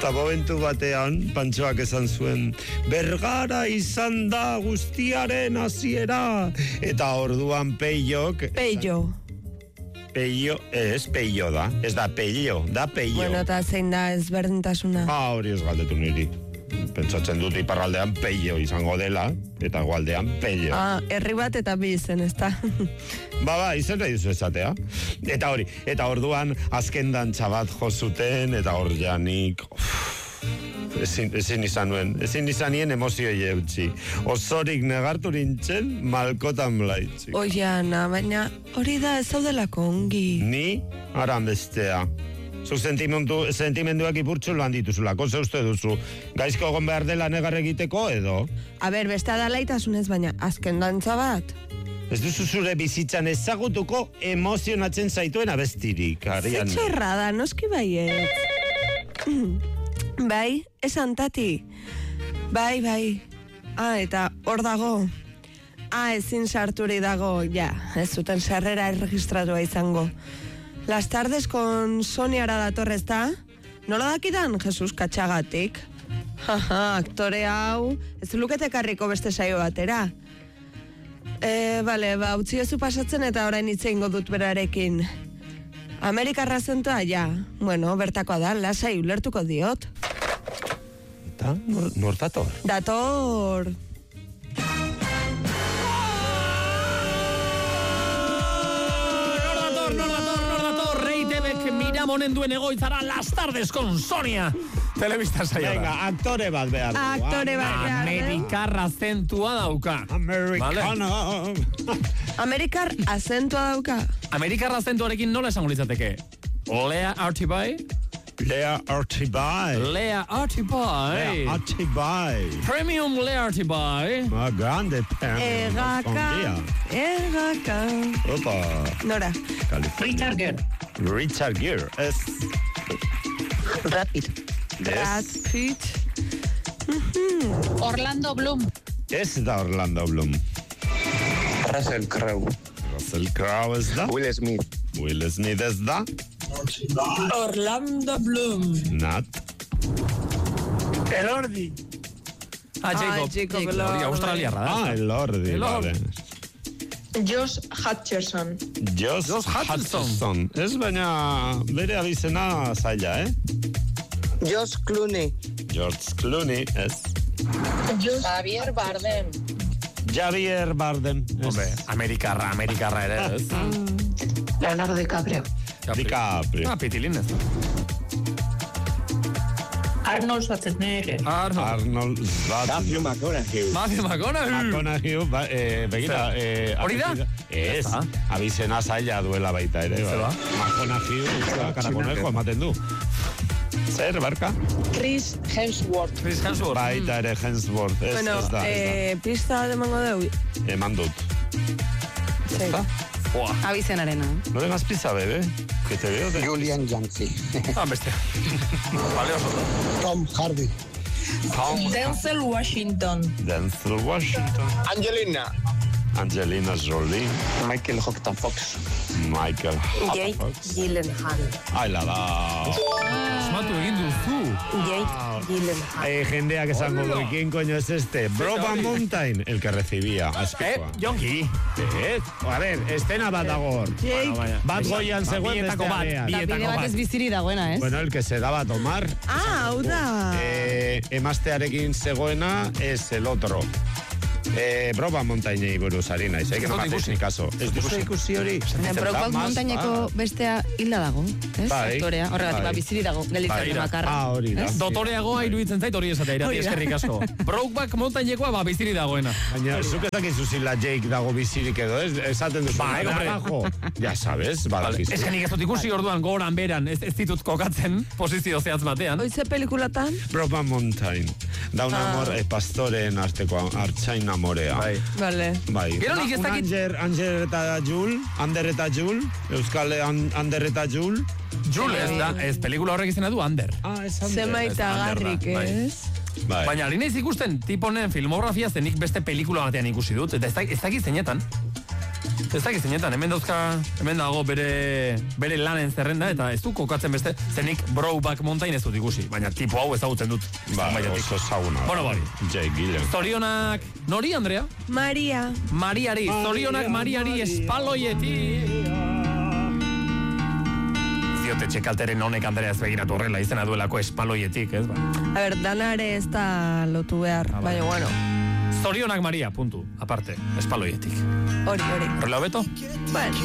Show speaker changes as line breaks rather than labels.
Eta momentu batean, Pantxoak esan zuen, Bergara izan da guztiaren hasiera. Eta orduan Peiok... Peio, ez Peio da, ez da Peio, da Peio.
Bueno, eta zein da ezberdintasuna?
Hori ez galdetu niri. Pentsatzen dut iparraldean Peio izango dela, eta gualdean Peio.
Herri bat eta bi izen, ez da?
Izen nahi duzu esatea. Eta orduan azken dantza bat jo zuten, eta hor janik... Ezin izan nien emozioi eutxi. Osorik negartu nintzen, malkotan blaitzi.
Oiana, baina hori da ez zaudelako ongi.
Ni, aran bestea. Zuk sentimenduak ipurtxulo handituzulako, ze uste duzu. Gaizko egon behar dela negar egiteko, edo?
Bestea da laitasunez, baina azken dantza bat.
Ez duzu zure bizitzan ezagutuko emozionatzen zaituen abestirik, Ariane.
Zetxorra da, noski baiet. Bai, esan tati. Bai. Eta hor dago. Ezin sarturi dago, ja. Ez zuten sarrera erregistratua izango. Las tardes con Soniara datorrez da? Nola dakidan, Jesus Katxagatik? Aktore hau, ez luketekarriko beste saio batera. Utzi ezu pasatzen eta orain itzeingo dut berarekin. Amerikarra zentua, ja. Bueno, bertakoa da, lasai ulertuko diot.
Eta, nor dator?
Dator.
Nor dator, Rei Tebek miramonen duen egoitzara Las Tardes con Sonia. Telebista saioa.
Venga, aktore bat behar du.
Amerikarra azentua dauka.
Amerikar azentua dauka.
Amerikarra azentuarekin nola esango litzateke? Lea Artibai. Premium Lea Artibai.
Grande premium.
Egaka.
Opa.
Nora.
Richard Gere.
Brad Pitt.
Orlando Bloom.
Ez da Orlando Bloom.
Russell Crowe
ez da?
Will Smith
ez da?
Orlando Bloom.
Nat.
Elordi
Jacob
Elordi. Australiarra da.
Elordi.
Josh Hutcherson.
Ez baina bere abizena zaila,
George Clooney,
ez.
Javier Bardem.
Hombre, Amerikarra ere, ez?
Leonardo DiCaprio.
Pitilin ez.
Arnold Schwarzenegger.
Matthew
McConaughey, begira.
Hori da?
Ez, abizena zaila duela baita ere. McConaughey, karakonejo ematen du. Zer, barka?
Chris Hemsworth.
Baita ere Hemsworth.
Bueno, pista demango deu.
Eman dut.
¿Está? Abizenarena.
No le más pizza, bebé. Que te veo de...
Julian Yancey.
Bestia. Vale,
Tom Hardy.
Denzel Washington.
Angelina Jolie.
Michael J. Fox.
Jake Gyllenhaal.
Aila da.
Esmatu egin duzu.
Jake Gyllenhaal.
Jendeak esango du, ¿quién coño es este? Brokeback Mountain, el que recibía.
Jonki.
A ver, estena bat dago. Bat goian zegoen bestearean.
Bide bat ez biziri dagoena, ez?
Bueno, el que se daba a tomar.
Hau da.
Emaztearekin zegoena es el otro. Brokeback Mountainei buruz ari naiz, que no haces ni caso. Ez duzu ikusi hori?
Brokeback Mountaineko bestea hilda dago, ez? Aktorea, horregatik biziri dago, gelitzen makarra.
Hori da.
Dotoreagoa iruditzen zait hori esatea, irati eskerrik asko. Brokeback Mountainekoa biziri dagoena.
Baina, zuk ezakizu zila Jake dago bizirik edo, esaten duzu. Bajo. Ya sabes, badakizu.
Ez que nik ez dut ikusi orduan goran beran, ez ditut kokatzen posizio zehatz batean.
Oize pelikulatan?
Brokeback Mountain. Da un amor pastoren arteko hartzain amorea.
Vale.
Gero nik ez dakit...
Ander eta Jul, Euskal Ander eta Jul.
Jul ez pelikula horrek izena du Ander.
Ez Ander.
Zemaita garrik, ez?
Baina, lineiz ikusten, tiponen filmografia zenik beste pelikula batean ikusi dut, eta ez dakit zeinetan. Ez dakit zinetan, hemen dago bere lanen zerrenda, eta ez du kokatzen beste, zenik Brokeback Mountain ez dut ikusi, baina tipo hau ezagutzen dut.
Oso ezaguna.
Bueno, bai.
Jake Gyllenhaal.
Zorionak, nori, Andrea? Mariari, zorionak Mariari espaloietik. Ziote txekalteren honek Andrea ez begiratu horrela, izena duelako espaloietik, ez ba?
A ber, danare ez da lotu behar, baina bueno.
Zorionak Maria, puntu, aparte, espaloietik.
Hori.
Horrela hobeto?
Bueno.